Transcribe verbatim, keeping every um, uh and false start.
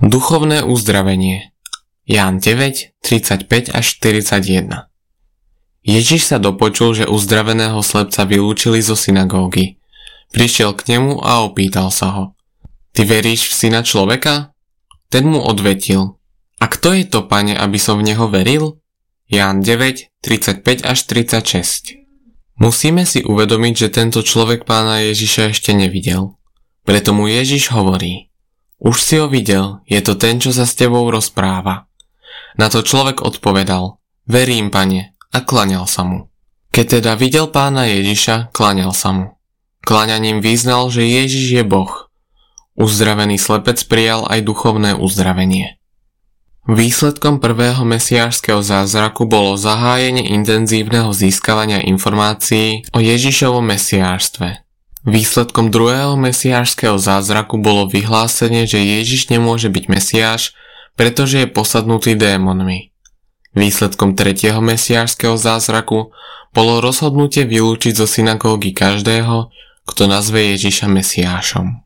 Duchovné uzdravenie. Ján deväť, tridsaťpäť až štyridsaťjeden. Ježiš sa dopočul, že uzdraveného slepca vylúčili zo synagógy. Prišiel k nemu a opýtal sa ho: Ty veríš v Syna človeka? Ten mu odvetil: A kto je to, Pane, aby som v neho veril? Ján deväť, tridsaťpäť až tridsaťšesť. Musíme si uvedomiť, že tento človek Pána Ježiša ešte nevidel. Preto mu Ježiš hovorí: Už si ho videl, je to ten, čo sa s tebou rozpráva. Na to človek odpovedal: Verím, Pane, a klaňal sa mu. Keď teda videl Pána Ježiša, klaňal sa mu. Klaňaním vyznal, že Ježiš je Boh. Uzdravený slepec prijal aj duchovné uzdravenie. Výsledkom prvého mesiášskeho zázraku bolo zahájenie intenzívneho získavania informácií o Ježišovom mesiášstve. Výsledkom druhého mesiášskeho zázraku bolo vyhlásenie, že Ježiš nemôže byť mesiáš, pretože je posadnutý démonmi. Výsledkom tretieho mesiášskeho zázraku bolo rozhodnutie vylúčiť zo synagógy každého, kto nazve Ježiša mesiášom.